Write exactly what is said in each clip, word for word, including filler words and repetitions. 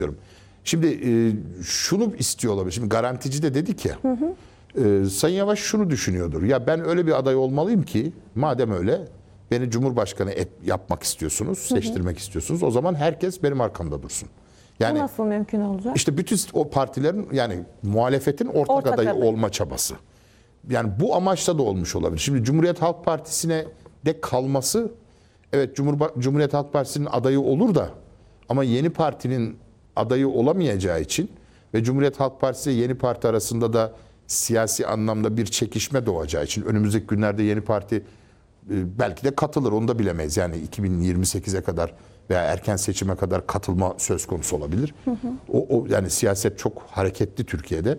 Şimdi e, şunu istiyor olabilir. Şimdi garantici de dedi ki, hı hı. E, Sayın Yavaş şunu düşünüyordur. Ya ben öyle bir aday olmalıyım ki, madem öyle beni Cumhurbaşkanı et, yapmak istiyorsunuz, seçtirmek hı hı. istiyorsunuz. O zaman herkes benim arkamda dursun. Yani, bu nasıl mümkün olacak? İşte bütün o partilerin, yani muhalefetin ortak, ortak adayı aday. olma çabası. Yani bu amaçla da olmuş olabilir. Şimdi Cumhuriyet Halk Partisi'ne de kalması, evet Cumhurba Cumhuriyet Halk Partisi'nin adayı olur da, ama yeni partinin adayı olamayacağı için ve Cumhuriyet Halk Partisi ile yeni parti arasında da siyasi anlamda bir çekişme doğacağı için önümüzdeki günlerde yeni parti belki de katılır, onu da bilemeyiz. Yani iki bin yirmi sekize kadar veya erken seçime kadar katılma söz konusu olabilir. Hı hı. O, o yani siyaset çok hareketli Türkiye'de.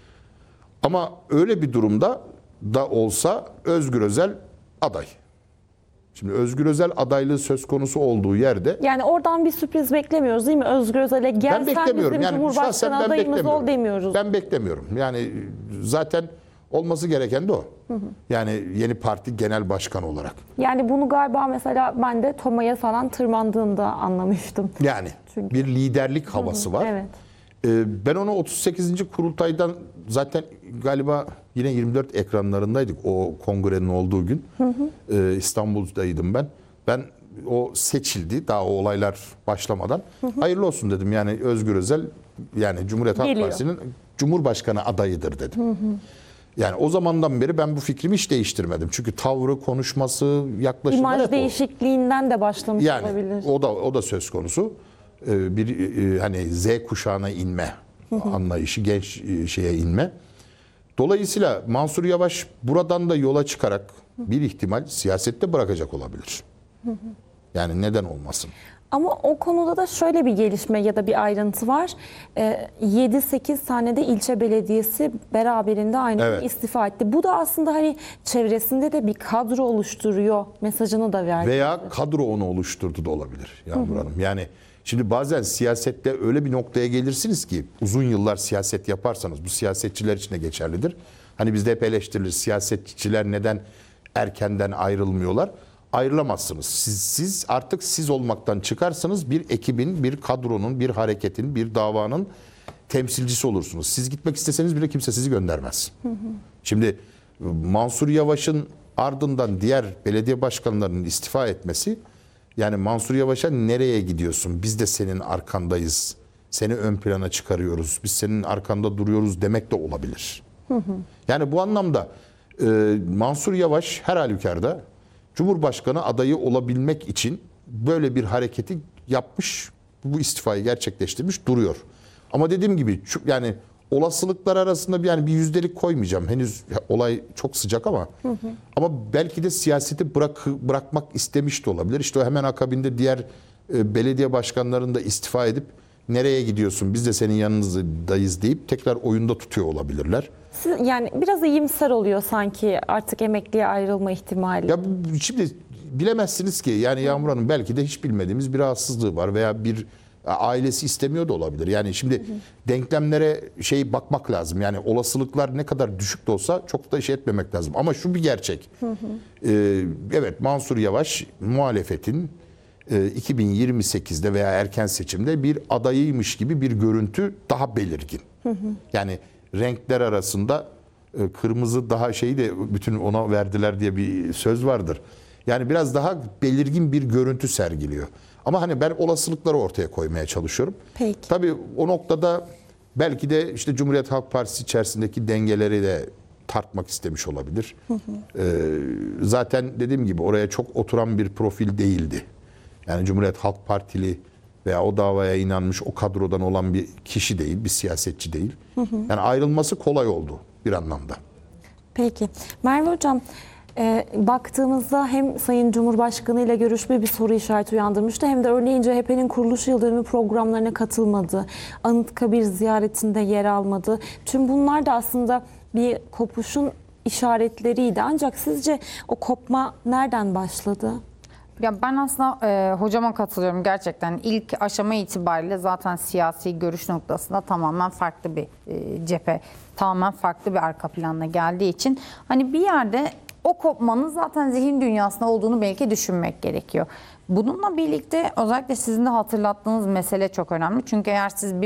Ama öyle bir durumda da olsa Özgür Özel aday. Şimdi Özgür Özel adaylığı söz konusu olduğu yerde... Yani oradan bir sürpriz beklemiyoruz değil mi? Özgür Özel'e gel sen bizim yani Cumhurbaşkanı adayımız ol demiyoruz. Ben beklemiyorum. Yani zaten olması gereken de o. Hı hı. Yani yeni parti genel başkanı olarak. Yani bunu galiba mesela ben de Toma'ya falan tırmandığında anlamıştım. Yani çünkü bir liderlik havası hı hı. var. Evet. Ee, ben onu otuz sekizinci kurultaydan zaten galiba yine yirmi dört ekranlarındaydık o kongrenin olduğu gün. Hı hı. Ee, İstanbul'daydım ben. Ben o seçildi daha o olaylar başlamadan. Hı hı. Hayırlı olsun dedim. Yani Özgür Özel yani Cumhuriyet Halk Partisi'nin Cumhurbaşkanı adayıdır dedim. Hı hı. Yani o zamandan beri ben bu fikrimi hiç değiştirmedim. Çünkü tavrı, konuşması, yaklaşımı İmaj değişikliğinden o. de başlamış yani, olabilir. O da o da söz konusu. Ee, bir e, hani Z kuşağına inme hı hı. anlayışı, genç e, şeye inme. Dolayısıyla Mansur Yavaş buradan da yola çıkarak bir ihtimal siyasette bırakacak olabilir. Hı hı. Yani neden olmasın? Ama o konuda da şöyle bir gelişme ya da bir ayrıntı var. yedi sekiz tane de ilçe belediyesi beraberinde aynı evet. istifa etti. Bu da aslında hani çevresinde de bir kadro oluşturuyor mesajını da verdi. Veya kadro onu oluşturdu da olabilir Yağmur Hanım. Yani şimdi bazen siyasette öyle bir noktaya gelirsiniz ki uzun yıllar siyaset yaparsanız, bu siyasetçiler için de geçerlidir. Hani bizde hep eleştirilir, siyasetçiler neden erkenden ayrılmıyorlar? Ayrılamazsınız. Siz, siz artık siz olmaktan çıkarsanız bir ekibin, bir kadronun, bir hareketin, bir davanın temsilcisi olursunuz. Siz gitmek isteseniz bile kimse sizi göndermez. Hı hı. Şimdi Mansur Yavaş'ın ardından diğer belediye başkanlarının istifa etmesi, yani Mansur Yavaş'a nereye gidiyorsun? Biz de senin arkandayız. Seni ön plana çıkarıyoruz. Biz senin arkanda duruyoruz demek de olabilir. Hı hı. Yani bu anlamda e, Mansur Yavaş her halükarda Cumhurbaşkanı adayı olabilmek için böyle bir hareketi yapmış, bu istifayı gerçekleştirmiş duruyor. Ama dediğim gibi yani olasılıklar arasında bir yani bir yüzdelik koymayacağım. Henüz olay çok sıcak ama hı hı. ama belki de siyaseti bırak bırakmak istemiş de olabilir. İşte o hemen akabinde diğer e, belediye başkanlarının da istifa edip nereye gidiyorsun? Biz de senin yanınızdayız deyip tekrar oyunda tutuyor olabilirler. Yani biraz iyimser oluyor sanki artık emekliye ayrılma ihtimali. Ya şimdi bilemezsiniz ki yani Yağmur Hanım belki de hiç bilmediğimiz bir rahatsızlığı var veya bir ailesi istemiyor da olabilir. Yani şimdi hı hı. denklemlere şey bakmak lazım. Yani olasılıklar ne kadar düşük de olsa çok da şey etmemek lazım. Ama şu bir gerçek. Hı hı. Ee, evet Mansur Yavaş muhalefetin e, iki bin yirmi sekizde veya erken seçimde bir adayıymış gibi bir görüntü daha belirgin. Hı hı. Yani renkler arasında e, kırmızı daha şeyi de bütün ona verdiler diye bir söz vardır. Yani biraz daha belirgin bir görüntü sergiliyor. Ama hani ben olasılıkları ortaya koymaya çalışıyorum. Peki. Tabii o noktada belki de işte Cumhuriyet Halk Partisi içerisindeki dengeleri de tartmak istemiş olabilir. Hı hı. Ee, zaten dediğim gibi oraya çok oturan bir profil değildi. Yani Cumhuriyet Halk Partili veya o davaya inanmış o kadrodan olan bir kişi değil, bir siyasetçi değil. Hı hı. Yani ayrılması kolay oldu bir anlamda. Peki. Merve Hocam, e, baktığımızda hem Sayın Cumhurbaşkanı ile görüşme bir soru işareti uyandırmıştı, hem de örneğin C H P'nin kuruluş yıldönümü programlarına katılmadı, Anıtkabir ziyaretinde yer almadı. Tüm bunlar da aslında bir kopuşun işaretleriydi. Ancak sizce o kopma nereden başladı? Ya ben aslında e, hocama katılıyorum gerçekten. İlk aşama itibariyle zaten siyasi görüş noktasında tamamen farklı bir e, cephe, tamamen farklı bir arka planla geldiği için hani bir yerde o kopmanın zaten zihin dünyasında olduğunu belki düşünmek gerekiyor. Bununla birlikte özellikle sizin de hatırlattığınız mesele çok önemli. Çünkü eğer siz bir